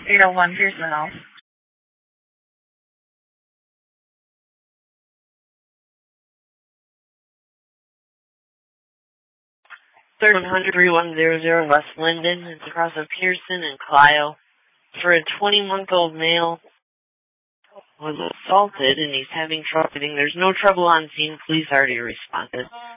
801 Pearson House. 3100 West Linden. It's across of Pearson and Clio. For a 20-month-old male was assaulted and he's having trouble. There's no trouble on scene. Police already responded.